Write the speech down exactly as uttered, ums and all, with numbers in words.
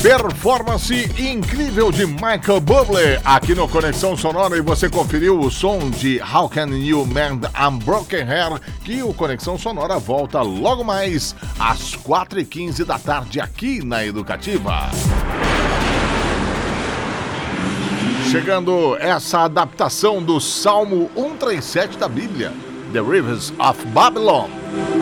Performance incrível de Michael Bublé aqui no Conexão Sonora, e você conferiu o som de How Can You Mend Unbroken Hair, que o Conexão Sonora volta logo mais às quatro e quinze da tarde aqui na Educativa. Chegando essa adaptação do Salmo cento e trinta e sete da Bíblia, The Rivers of Babylon.